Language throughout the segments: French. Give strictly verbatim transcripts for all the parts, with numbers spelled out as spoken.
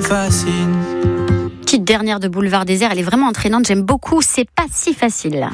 fascine. Petite dernière de Boulevard Désert, elle est vraiment entraînante, j'aime beaucoup, c'est pas si facile.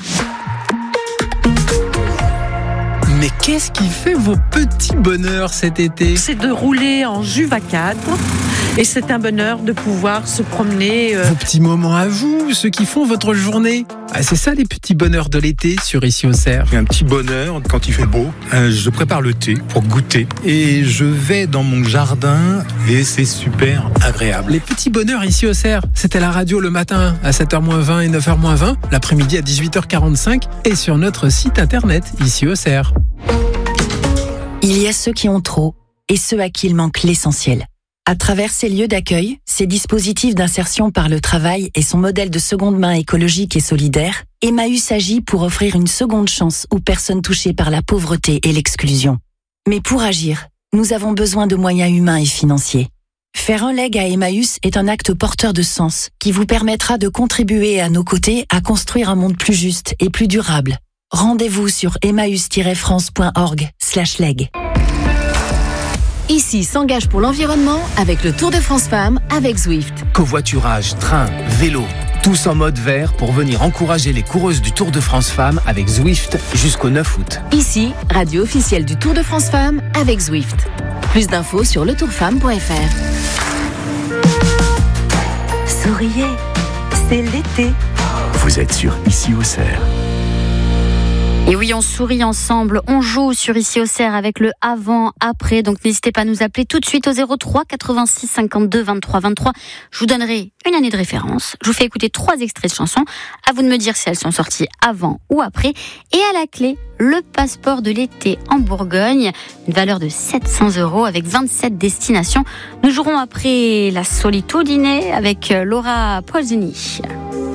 Mais qu'est-ce qui fait vos petits bonheurs cet été ? C'est de rouler en Juve à quatre et c'est un bonheur de pouvoir se promener. Euh... Vos petits moments à vous, ceux qui font votre journée. Ah, c'est ça les petits bonheurs de l'été sur Ici Auxerre. J'ai un petit bonheur quand il fait beau. Euh, je prépare le thé pour goûter et je vais dans mon jardin et c'est super agréable. Les petits bonheurs Ici Auxerre, c'est à la radio le matin à sept heures moins vingt et neuf heures moins vingt, l'après-midi à dix-huit heures quarante-cinq et sur notre site internet Ici Auxerre. Il y a ceux qui ont trop et ceux à qui il manque l'essentiel. À travers ces lieux d'accueil, ces dispositifs d'insertion par le travail et son modèle de seconde main écologique et solidaire, Emmaüs agit pour offrir une seconde chance aux personnes touchées par la pauvreté et l'exclusion. Mais pour agir, nous avons besoin de moyens humains et financiers. Faire un leg à Emmaüs est un acte porteur de sens qui vous permettra de contribuer à nos côtés à construire un monde plus juste et plus durable. Rendez-vous sur emmaüs tiret france point org slash leg. Ici s'engage pour l'environnement avec le Tour de France Femmes avec Zwift. Covoiturage, train, vélo, tous en mode vert pour venir encourager les coureuses du Tour de France Femmes avec Zwift jusqu'au neuf août. Ici, radio officielle du Tour de France Femmes avec Zwift. Plus d'infos sur le tour femme point f r. Souriez, c'est l'été. Vous êtes sur Ici Auxerre. Et oui, on sourit ensemble, on joue sur Ici Auxerre avec le avant-après, donc n'hésitez pas à nous appeler tout de suite au zéro trois quatre-vingt-six cinquante-deux vingt-trois vingt-trois. Je vous donnerai une année de référence, je vous fais écouter trois extraits de chansons, à vous de me dire si elles sont sorties avant ou après, et à la clé, le passeport de l'été en Bourgogne, une valeur de sept cents euros avec vingt-sept destinations. Nous jouerons après la Solitudine avec Laura Pausini.